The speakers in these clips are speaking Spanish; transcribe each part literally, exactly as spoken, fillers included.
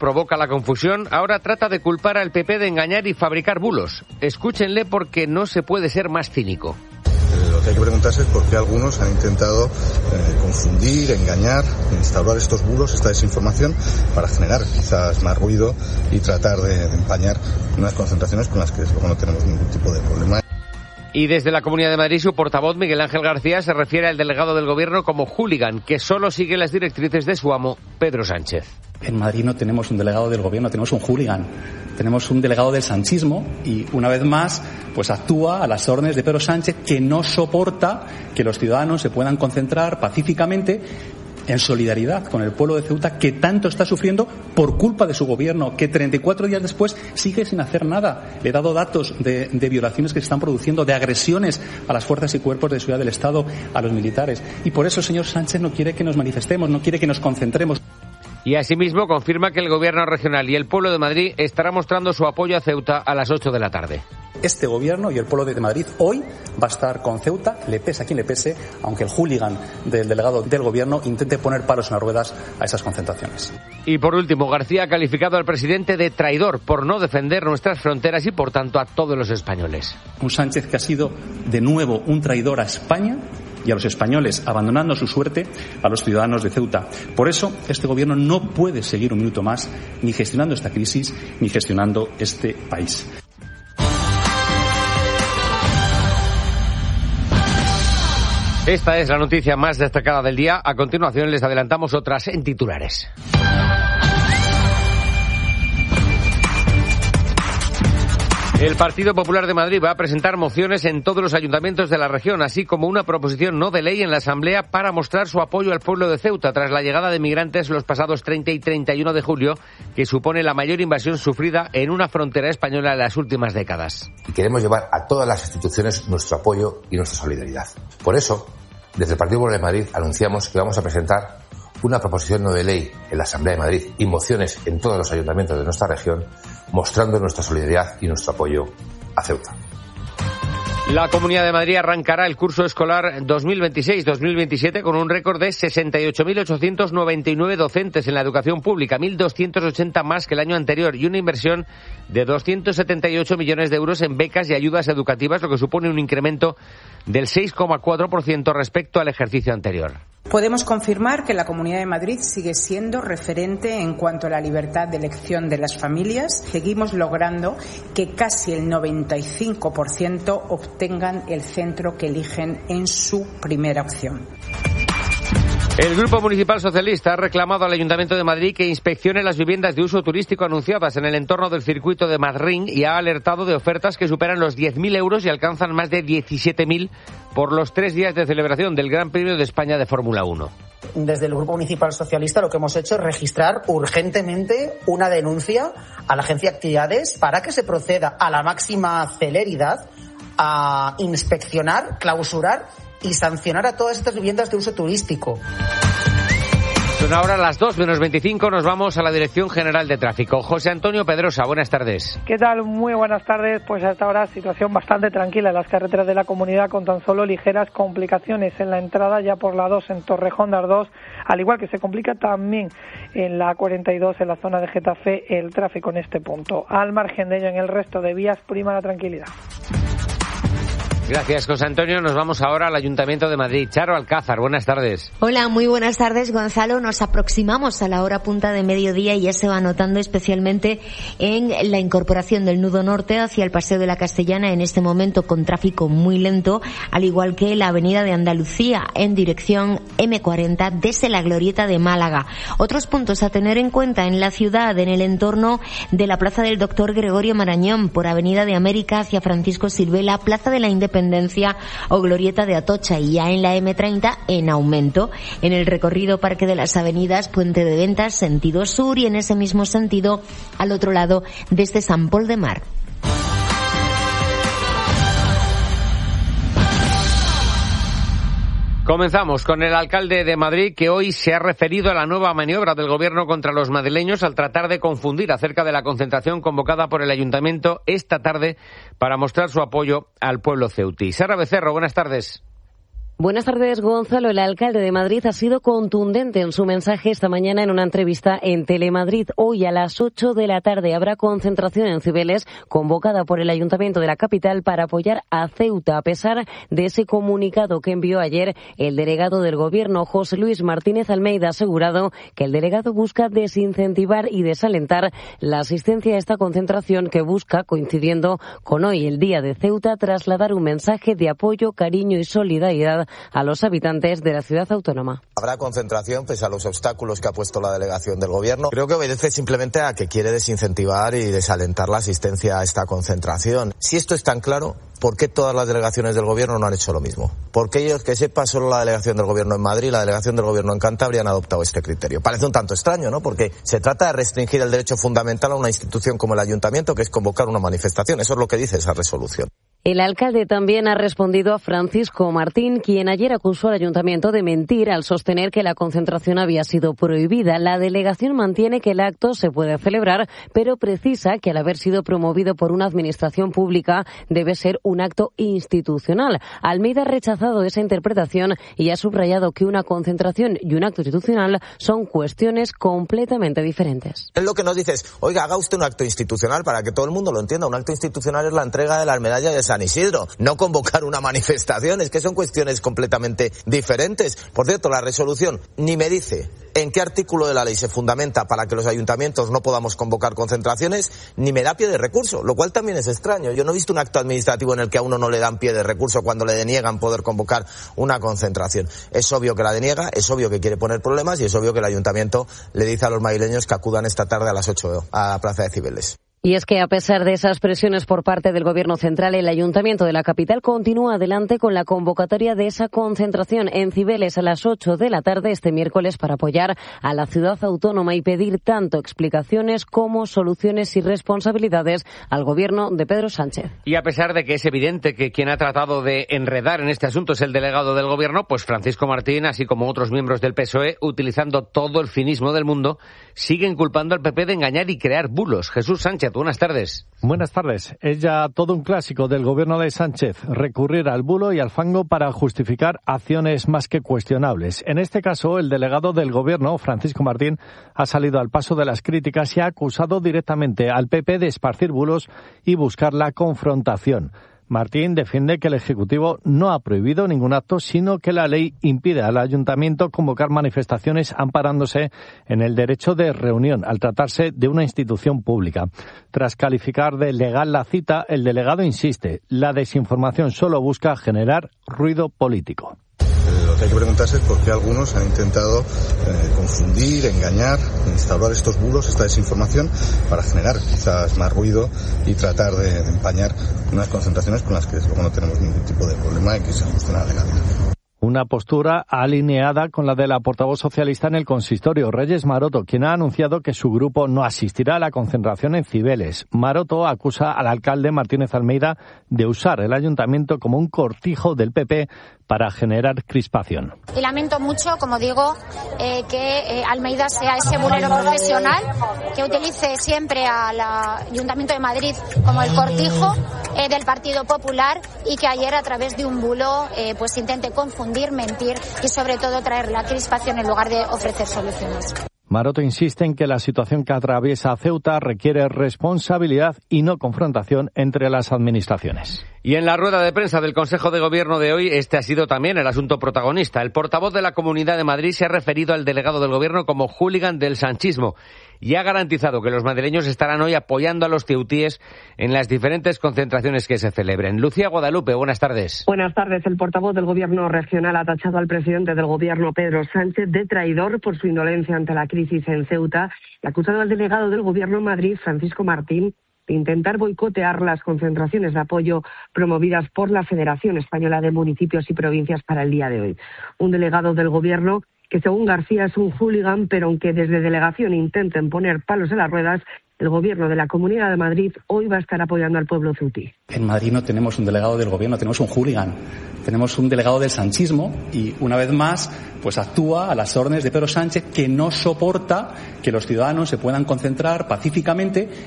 provoca la confusión, ahora trata de culpar al P P de engañar y fabricar bulos. Escúchenle porque no se puede ser más cínico. Lo que hay que preguntarse es por qué algunos han intentado eh, confundir, engañar, instaurar estos bulos, esta desinformación, para generar quizás más ruido y tratar de, de empañar unas concentraciones con las que luego no tenemos ningún tipo de problema. Y desde la Comunidad de Madrid, su portavoz, Miguel Ángel García, se refiere al delegado del Gobierno como hooligan, que solo sigue las directrices de su amo, Pedro Sánchez. En Madrid no tenemos un delegado del Gobierno, tenemos un hooligan. Tenemos un delegado del sanchismo y, una vez más, pues actúa a las órdenes de Pedro Sánchez, que no soporta que los ciudadanos se puedan concentrar pacíficamente en solidaridad con el pueblo de Ceuta, que tanto está sufriendo por culpa de su gobierno, que treinta y cuatro días después sigue sin hacer nada. Le he dado datos de, de violaciones que se están produciendo, de agresiones a las fuerzas y cuerpos de seguridad del Estado, a los militares. Y por eso el señor Sánchez no quiere que nos manifestemos, no quiere que nos concentremos. Y asimismo confirma que el Gobierno regional y el pueblo de Madrid estará mostrando su apoyo a Ceuta a las ocho de la tarde. Este Gobierno y el pueblo de Madrid hoy va a estar con Ceuta, le pese a quien le pese, aunque el hooligan del delegado del Gobierno intente poner palos en las ruedas a esas concentraciones. Y por último, García ha calificado al presidente de traidor por no defender nuestras fronteras y por tanto a todos los españoles. Un Sánchez que ha sido de nuevo un traidor a España y a los españoles, abandonando su suerte a los ciudadanos de Ceuta. Por eso, este Gobierno no puede seguir un minuto más ni gestionando esta crisis ni gestionando este país. Esta es la noticia más destacada del día. A continuación les adelantamos otras en titulares. El Partido Popular de Madrid va a presentar mociones en todos los ayuntamientos de la región, así como una proposición no de ley en la Asamblea para mostrar su apoyo al pueblo de Ceuta tras la llegada de migrantes los pasados treinta y treinta y uno de julio, que supone la mayor invasión sufrida en una frontera española en las últimas décadas. Y queremos llevar a todas las instituciones nuestro apoyo y nuestra solidaridad. Por eso, desde el Partido Popular de Madrid anunciamos que vamos a presentar una proposición no de ley en la Asamblea de Madrid y mociones en todos los ayuntamientos de nuestra región, mostrando nuestra solidaridad y nuestro apoyo a Ceuta. La Comunidad de Madrid arrancará el curso escolar dos mil veintiséis dos mil veintisiete con un récord de sesenta y ocho mil ochocientos noventa y nueve docentes en la educación pública, mil doscientos ochenta más que el año anterior, y una inversión de doscientos setenta y ocho millones de euros en becas y ayudas educativas, lo que supone un incremento del seis coma cuatro por ciento respecto al ejercicio anterior. Podemos confirmar que la Comunidad de Madrid sigue siendo referente en cuanto a la libertad de elección de las familias. Seguimos logrando que casi el noventa y cinco por ciento obtengan el centro que eligen en su primera opción. El Grupo Municipal Socialista ha reclamado al Ayuntamiento de Madrid que inspeccione las viviendas de uso turístico anunciadas en el entorno del circuito de Madrid y ha alertado de ofertas que superan los diez mil euros y alcanzan más de diecisiete mil por los tres días de celebración del Gran Premio de España de Fórmula uno. Desde el Grupo Municipal Socialista lo que hemos hecho es registrar urgentemente una denuncia a la Agencia de Actividades para que se proceda a la máxima celeridad a inspeccionar, clausurar y sancionar a todas estas viviendas de uso turístico. Son ahora las dos menos veinticinco, nos vamos a la Dirección General de Tráfico. José Antonio Pedrosa, buenas tardes. ¿Qué tal? Muy buenas tardes. Pues hasta ahora situación bastante tranquila en las carreteras de la comunidad, con tan solo ligeras complicaciones en la entrada ya por la dos en Torrejón de Ardoz, al igual que se complica también en la cuarenta y dos en la zona de Getafe el tráfico en este punto. Al margen de ello, en el resto de vías prima la tranquilidad. Gracias, José Antonio. Nos vamos ahora al Ayuntamiento de Madrid. Charo Alcázar, buenas tardes. Hola, muy buenas tardes, Gonzalo. Nos aproximamos a la hora punta de mediodía y ya se va notando especialmente en la incorporación del nudo norte hacia el Paseo de la Castellana, en este momento con tráfico muy lento, al igual que la Avenida de Andalucía en dirección eme cuarenta desde la Glorieta de Málaga. Otros puntos a tener en cuenta en la ciudad, en el entorno de la Plaza del Doctor Gregorio Marañón, por Avenida de América hacia Francisco Silvela, Plaza de la Independencia o Glorieta de Atocha, y ya en la eme treinta en aumento en el recorrido Parque de las Avenidas, Puente de Ventas sentido sur, y en ese mismo sentido al otro lado desde San Pol de Mar. Comenzamos con el alcalde de Madrid, que hoy se ha referido a la nueva maniobra del gobierno contra los madrileños al tratar de confundir acerca de la concentración convocada por el ayuntamiento esta tarde para mostrar su apoyo al pueblo ceutí. Sara Becerro, buenas tardes. Buenas tardes, Gonzalo. El alcalde de Madrid ha sido contundente en su mensaje esta mañana en una entrevista en Telemadrid. Hoy a las ocho de la tarde habrá concentración en Cibeles convocada por el Ayuntamiento de la capital para apoyar a Ceuta, a pesar de ese comunicado que envió ayer el delegado del Gobierno, José Luis Martínez Almeida. Ha asegurado que el delegado busca desincentivar y desalentar la asistencia a esta concentración que busca, coincidiendo con hoy, el Día de Ceuta, trasladar un mensaje de apoyo, cariño y solidaridad a los habitantes de la ciudad autónoma. Habrá concentración pese a los obstáculos que ha puesto la delegación del Gobierno. Creo que obedece simplemente a que quiere desincentivar y desalentar la asistencia a esta concentración. Si esto es tan claro, ¿por qué todas las delegaciones del Gobierno no han hecho lo mismo? ¿Por qué ellos, que sepa, solo la delegación del Gobierno en Madrid y la delegación del Gobierno en Cantabria han adoptado este criterio? Parece un tanto extraño, ¿no? Porque se trata de restringir el derecho fundamental a una institución como el Ayuntamiento, que es convocar una manifestación. Eso es lo que dice esa resolución. El alcalde también ha respondido a Francisco Martín, quien ayer acusó al ayuntamiento de mentir al sostener que la concentración había sido prohibida. La delegación mantiene que el acto se puede celebrar, pero precisa que al haber sido promovido por una administración pública debe ser un acto institucional. Almeida ha rechazado esa interpretación y ha subrayado que una concentración y un acto institucional son cuestiones completamente diferentes. Él lo que nos dice es, oiga, haga usted un acto institucional para que todo el mundo lo entienda. Un acto institucional es la entrega de las medallas de San Isidro, no convocar una manifestación, es que son cuestiones completamente diferentes. Por cierto, la resolución ni me dice en qué artículo de la ley se fundamenta para que los ayuntamientos no podamos convocar concentraciones, ni me da pie de recurso, lo cual también es extraño. Yo no he visto un acto administrativo en el que a uno no le dan pie de recurso cuando le deniegan poder convocar una concentración. Es obvio que la deniega, es obvio que quiere poner problemas y es obvio que el ayuntamiento le dice a los madrileños que acudan esta tarde a las ocho a la plaza de Cibeles. Y es que a pesar de esas presiones por parte del Gobierno central, el Ayuntamiento de la capital continúa adelante con la convocatoria de esa concentración en Cibeles a las ocho de la tarde este miércoles para apoyar a la ciudad autónoma y pedir tanto explicaciones como soluciones y responsabilidades al Gobierno de Pedro Sánchez. Y a pesar de que es evidente que quien ha tratado de enredar en este asunto es el delegado del Gobierno, pues Francisco Martín, así como otros miembros del P S O E, utilizando todo el cinismo del mundo, siguen culpando al P P de engañar y crear bulos. Jesús Sánchez, buenas tardes. Buenas tardes. Es ya todo un clásico del gobierno de Sánchez, recurrir al bulo y al fango para justificar acciones más que cuestionables. En este caso, el delegado del gobierno, Francisco Martín, ha salido al paso de las críticas y ha acusado directamente al P P de esparcir bulos y buscar la confrontación. Martín defiende que el Ejecutivo no ha prohibido ningún acto, sino que la ley impide al Ayuntamiento convocar manifestaciones amparándose en el derecho de reunión, al tratarse de una institución pública. Tras calificar de legal la cita, el delegado insiste, la desinformación solo busca generar ruido político. Lo que hay que preguntarse es por qué algunos han intentado eh, confundir, engañar, instaurar estos bulos, esta desinformación, para generar quizás más ruido y tratar de, de empañar unas concentraciones con las que desde luego no tenemos ningún tipo de problema y que se ajusten a la legalidad. Una postura alineada con la de la portavoz socialista en el consistorio, Reyes Maroto, quien ha anunciado que su grupo no asistirá a la concentración en Cibeles. Maroto acusa al alcalde Martínez Almeida de usar el ayuntamiento como un cortijo del P P para generar crispación. Y lamento mucho, como digo, eh, que eh, Almeida sea ese bulero profesional, que utilice siempre al Ayuntamiento de Madrid como el cortijo eh, del Partido Popular y que ayer a través de un bulo eh, pues intente confundir, mentir y sobre todo traer la crispación en lugar de ofrecer soluciones. Maroto insiste en que la situación que atraviesa Ceuta requiere responsabilidad y no confrontación entre las administraciones. Y en la rueda de prensa del Consejo de Gobierno de hoy, este ha sido también el asunto protagonista. El portavoz de la Comunidad de Madrid se ha referido al delegado del Gobierno como hooligan del sanchismo y ha garantizado que los madrileños estarán hoy apoyando a los ceutíes en las diferentes concentraciones que se celebren. Lucía Guadalupe, buenas tardes. Buenas tardes. El portavoz del Gobierno regional ha tachado al presidente del Gobierno, Pedro Sánchez, de traidor por su indolencia ante la crisis en Ceuta y ha acusado al delegado del Gobierno en Madrid, Francisco Martín, de intentar boicotear las concentraciones de apoyo promovidas por la Federación Española de Municipios y Provincias para el día de hoy. Un delegado del Gobierno que, según García, es un hooligan, pero aunque desde delegación intenten poner palos en las ruedas, el Gobierno de la Comunidad de Madrid hoy va a estar apoyando al pueblo ceutí. En Madrid no tenemos un delegado del Gobierno, tenemos un hooligan. Tenemos un delegado del sanchismo y, una vez más, pues actúa a las órdenes de Pedro Sánchez, que no soporta que los ciudadanos se puedan concentrar pacíficamente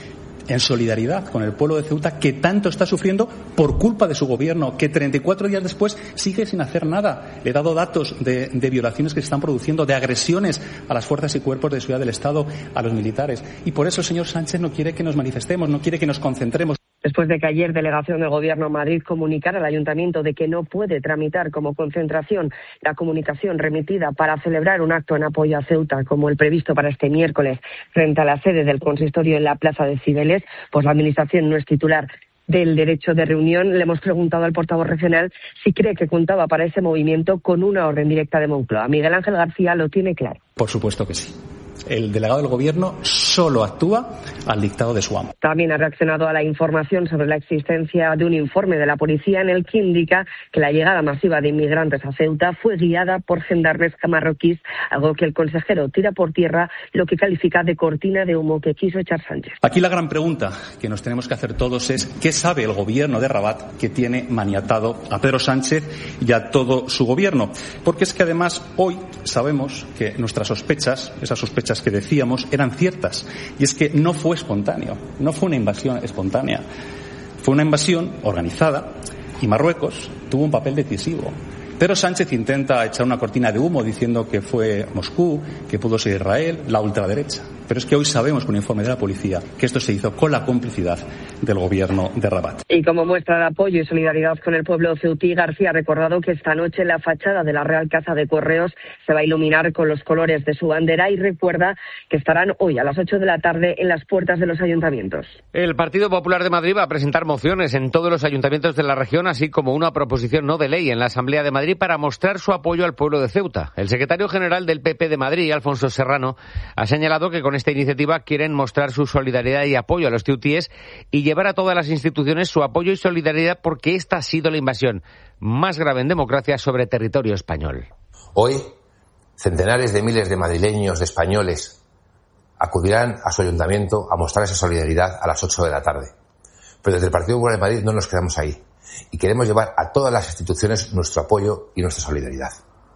en solidaridad con el pueblo de Ceuta, que tanto está sufriendo por culpa de su gobierno, que treinta y cuatro días después sigue sin hacer nada. Le he dado datos de, de violaciones que se están produciendo, de agresiones a las fuerzas y cuerpos de seguridad del Estado, a los militares. Y por eso el señor Sánchez no quiere que nos manifestemos, no quiere que nos concentremos. Después de que ayer delegación del Gobierno en Madrid comunicara al Ayuntamiento de que no puede tramitar como concentración la comunicación remitida para celebrar un acto en apoyo a Ceuta, como el previsto para este miércoles frente a la sede del consistorio en la Plaza de Cibeles, pues la Administración no es titular del derecho de reunión. Le hemos preguntado al portavoz regional si cree que contaba para ese movimiento con una orden directa de Moncloa. Miguel Ángel García lo tiene claro. Por supuesto que sí. El delegado del Gobierno solo actúa al dictado de su amo. También ha reaccionado a la información sobre la existencia de un informe de la policía en el que indica que la llegada masiva de inmigrantes a Ceuta fue guiada por gendarmes marroquíes, algo que el consejero tira por tierra, lo que califica de cortina de humo que quiso echar Sánchez. Aquí la gran pregunta que nos tenemos que hacer todos es ¿qué sabe el Gobierno de Rabat que tiene maniatado a Pedro Sánchez y a todo su Gobierno? Porque es que además hoy sabemos que nuestras sospechas, esas sospechas que decíamos, eran ciertas. Y es que no fue espontáneo, no fue una invasión espontánea. Fue una invasión organizada y Marruecos tuvo un papel decisivo. Pedro Sánchez intenta echar una cortina de humo diciendo que fue Moscú, que pudo ser Israel, la ultraderecha. Pero es que hoy sabemos con un informe de la policía que esto se hizo con la complicidad del Gobierno de Rabat. Y como muestra de apoyo y solidaridad con el pueblo ceutí, García ha recordado que esta noche la fachada de la Real Casa de Correos se va a iluminar con los colores de su bandera y recuerda que estarán hoy a las ocho de la tarde en las puertas de los ayuntamientos. El Partido Popular de Madrid va a presentar mociones en todos los ayuntamientos de la región, así como una proposición no de ley en la Asamblea de Madrid para mostrar su apoyo al pueblo de Ceuta. El secretario general del P P de Madrid, Alfonso Serrano, ha señalado que con esta iniciativa quieren mostrar su solidaridad y apoyo a los ceutíes y llevar a todas las instituciones su apoyo y solidaridad porque esta ha sido la invasión más grave en democracia sobre territorio español. Hoy, centenares de miles de madrileños, de españoles, acudirán a su ayuntamiento a mostrar esa solidaridad a las ocho de la tarde. Pero desde el Partido Popular de Madrid no nos quedamos ahí y queremos llevar a todas las instituciones nuestro apoyo y nuestra solidaridad.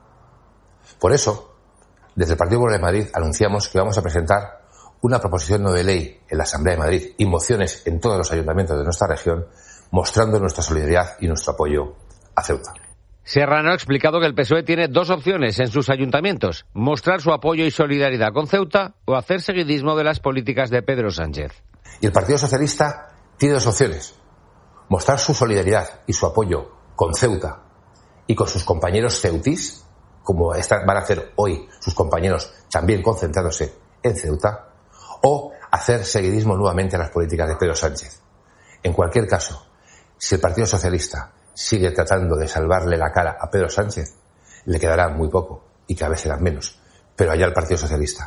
Por eso, desde el Partido Popular de Madrid anunciamos que vamos a presentar una proposición no de ley en la Asamblea de Madrid y mociones en todos los ayuntamientos de nuestra región mostrando nuestra solidaridad y nuestro apoyo a Ceuta. Serrano ha explicado que el P S O E tiene dos opciones en sus ayuntamientos: mostrar su apoyo y solidaridad con Ceuta o hacer seguidismo de las políticas de Pedro Sánchez. Y el Partido Socialista tiene dos opciones: mostrar su solidaridad y su apoyo con Ceuta y con sus compañeros ceutís, como están, van a hacer hoy sus compañeros también concentrándose en Ceuta, o hacer seguidismo nuevamente a las políticas de Pedro Sánchez. En cualquier caso, si el Partido Socialista sigue tratando de salvarle la cara a Pedro Sánchez, le quedará muy poco y cada vez será menos, pero allá el Partido Socialista.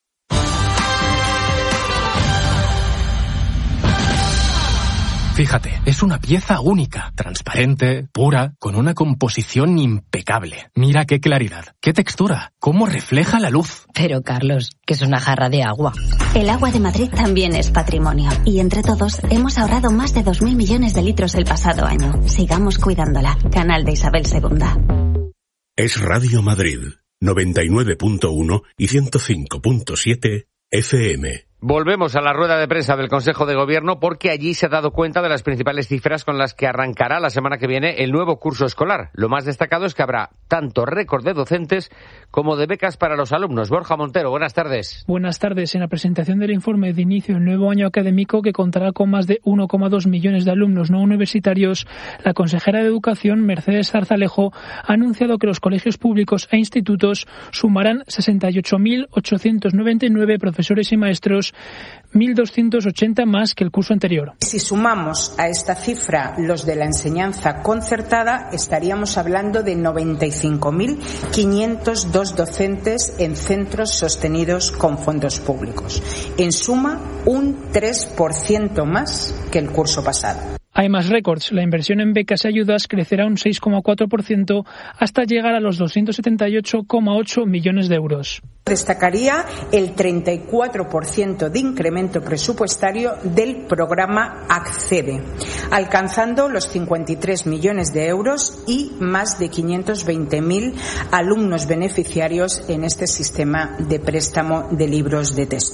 Fíjate, es una pieza única, transparente, pura, con una composición impecable. Mira qué claridad, qué textura, cómo refleja la luz. Pero, Carlos, que es una jarra de agua. El agua de Madrid también es patrimonio. Y entre todos hemos ahorrado más de dos mil millones de litros el pasado año. Sigamos cuidándola. Canal de Isabel segunda. Es Radio Madrid, noventa y nueve punto uno y ciento cinco punto siete F M. Volvemos a la rueda de prensa del Consejo de Gobierno porque allí se ha dado cuenta de las principales cifras con las que arrancará la semana que viene el nuevo curso escolar. Lo más destacado es que habrá tanto récord de docentes como de becas para los alumnos. Borja Montero, buenas tardes. Buenas tardes. En la presentación del informe de inicio del nuevo año académico, que contará con más de uno coma dos millones de alumnos no universitarios, la consejera de Educación, Mercedes Zarzalejo, ha anunciado que los colegios públicos e institutos sumarán sesenta y ocho mil ochocientos noventa y nueve profesores y maestros, mil doscientos ochenta más que el curso anterior. Si sumamos a esta cifra los de la enseñanza concertada, estaríamos hablando de noventa y cinco mil quinientos dos docentes en centros sostenidos con fondos públicos. En suma, un tres por ciento más que el curso pasado. Hay más récords. La inversión en becas y ayudas crecerá un seis coma cuatro por ciento hasta llegar a los doscientos setenta y ocho coma ocho millones de euros. Destacaría el treinta y cuatro por ciento de incremento presupuestario del programa Accede, alcanzando los cincuenta y tres millones de euros y más de quinientos veinte mil alumnos beneficiarios en este sistema de préstamo de libros de texto.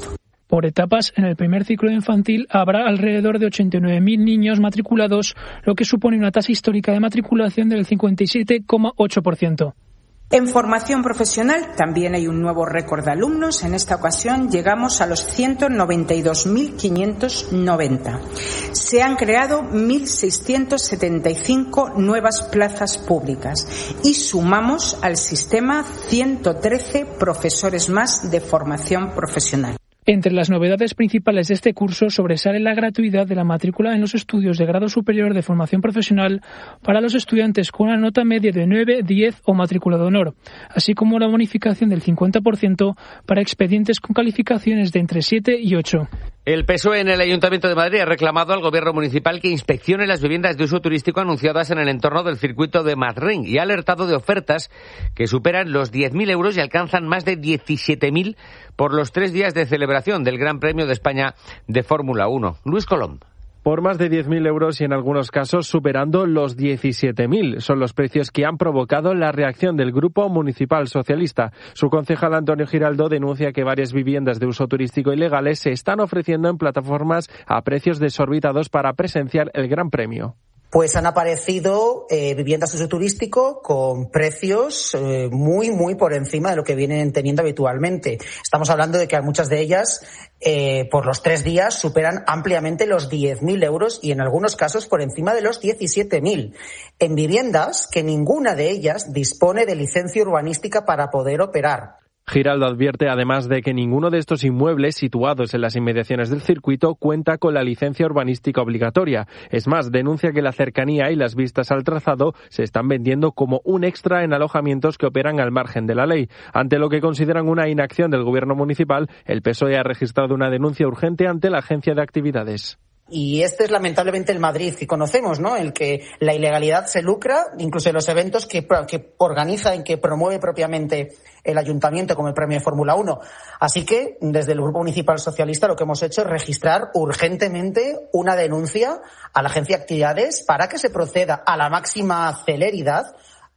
Por etapas, en el primer ciclo infantil habrá alrededor de ochenta y nueve mil niños matriculados, lo que supone una tasa histórica de matriculación del cincuenta y siete coma ocho por ciento. En formación profesional también hay un nuevo récord de alumnos. En esta ocasión llegamos a los ciento noventa y dos mil quinientos noventa. Se han creado mil seiscientos setenta y cinco nuevas plazas públicas y sumamos al sistema ciento trece profesores más de formación profesional. Entre las novedades principales de este curso sobresale la gratuidad de la matrícula en los estudios de grado superior de formación profesional para los estudiantes con una nota media de nueve, diez o matrícula de honor, así como la bonificación del cincuenta por ciento para expedientes con calificaciones de entre siete y ocho. El P S O E en el Ayuntamiento de Madrid ha reclamado al Gobierno municipal que inspeccione las viviendas de uso turístico anunciadas en el entorno del circuito de Madrid y ha alertado de ofertas que superan los diez mil euros y alcanzan más de diecisiete mil por los tres días de celebración del Gran Premio de España de Fórmula uno. Luis Colom. Por más de diez mil euros y en algunos casos superando los diecisiete mil. Son los precios que han provocado la reacción del Grupo Municipal Socialista. Su concejal Antonio Giraldo denuncia que varias viviendas de uso turístico ilegales se están ofreciendo en plataformas a precios desorbitados para presenciar el Gran Premio. Pues han aparecido eh, viviendas de uso turístico con precios eh, muy, muy por encima de lo que vienen teniendo habitualmente. Estamos hablando de que muchas de ellas, eh, por los tres días, superan ampliamente los diez mil euros y en algunos casos por encima de los diecisiete mil. En viviendas que ninguna de ellas dispone de licencia urbanística para poder operar. Giraldo advierte además de que ninguno de estos inmuebles situados en las inmediaciones del circuito cuenta con la licencia urbanística obligatoria. Es más, denuncia que la cercanía y las vistas al trazado se están vendiendo como un extra en alojamientos que operan al margen de la ley. Ante lo que consideran una inacción del gobierno municipal, el P S O E ha registrado una denuncia urgente ante la Agencia de Actividades. Y este es lamentablemente el Madrid que conocemos, ¿no? El que la ilegalidad se lucra, incluso en los eventos que, que organiza y que promueve propiamente el ayuntamiento, como el premio de Fórmula uno. Así que, desde el Grupo Municipal Socialista, lo que hemos hecho es registrar urgentemente una denuncia a la Agencia de Actividades para que se proceda a la máxima celeridad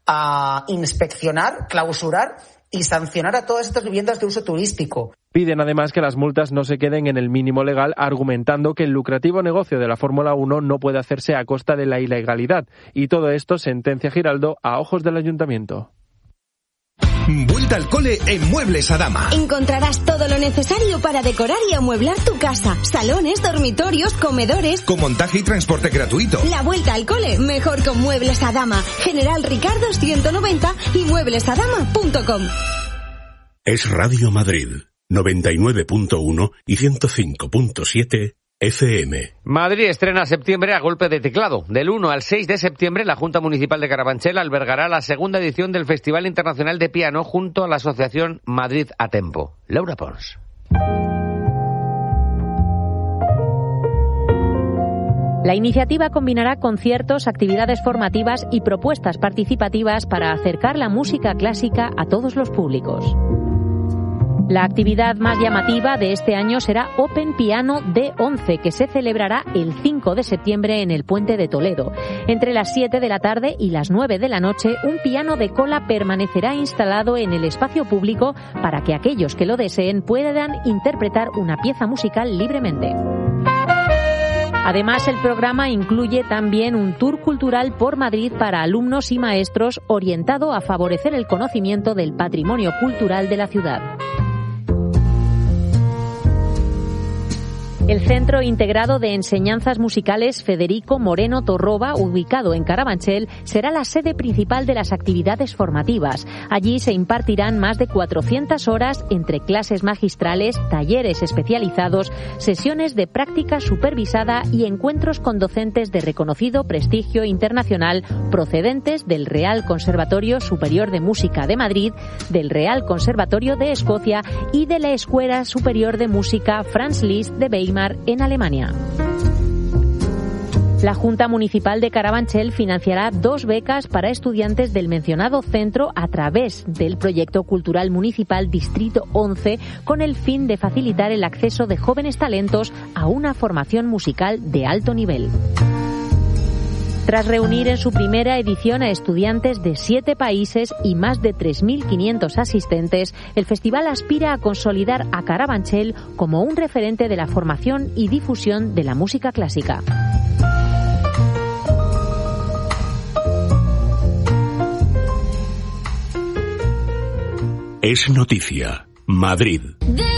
a inspeccionar, clausurar y sancionar a todas estas viviendas de uso turístico. Piden además que las multas no se queden en el mínimo legal, argumentando que el lucrativo negocio de la Fórmula uno no puede hacerse a costa de la ilegalidad. Y todo esto, sentencia Giraldo, a ojos del ayuntamiento. Vuelta al cole en Muebles Adama. Encontrarás todo lo necesario para decorar y amueblar tu casa. Salones, dormitorios, comedores. Con montaje y transporte gratuito. La vuelta al cole, mejor con Muebles Adama. General Ricardo ciento noventa y muebles adama punto com. Es Radio Madrid, noventa y nueve punto uno y ciento cinco punto siete F M. Madrid estrena septiembre a golpe de teclado. Del uno al seis de septiembre, la Junta Municipal de Carabanchel albergará la segunda edición del Festival Internacional de Piano junto a la Asociación Madrid a Tempo. Laura Pons. La iniciativa combinará conciertos, actividades formativas y propuestas participativas para acercar la música clásica a todos los públicos. La actividad más llamativa de este año será Open Piano D once, que se celebrará el cinco de septiembre en el Puente de Toledo. Entre las siete de la tarde y las nueve de la noche, un piano de cola permanecerá instalado en el espacio público para que aquellos que lo deseen puedan interpretar una pieza musical libremente. Además, el programa incluye también un tour cultural por Madrid para alumnos y maestros orientado a favorecer el conocimiento del patrimonio cultural de la ciudad. El Centro Integrado de Enseñanzas Musicales Federico Moreno Torroba, ubicado en Carabanchel, será la sede principal de las actividades formativas. Allí se impartirán más de cuatrocientas horas entre clases magistrales, talleres especializados, sesiones de práctica supervisada y encuentros con docentes de reconocido prestigio internacional procedentes del Real Conservatorio Superior de Música de Madrid, del Real Conservatorio de Escocia y de la Escuela Superior de Música Franz Liszt de Weimar en Alemania. La Junta Municipal de Carabanchel financiará dos becas para estudiantes del mencionado centro a través del proyecto cultural municipal Distrito once, con el fin de facilitar el acceso de jóvenes talentos a una formación musical de alto nivel. Tras reunir en su primera edición a estudiantes de siete países y más de tres mil quinientos asistentes, el festival aspira a consolidar a Carabanchel como un referente de la formación y difusión de la música clásica. Es noticia. Madrid.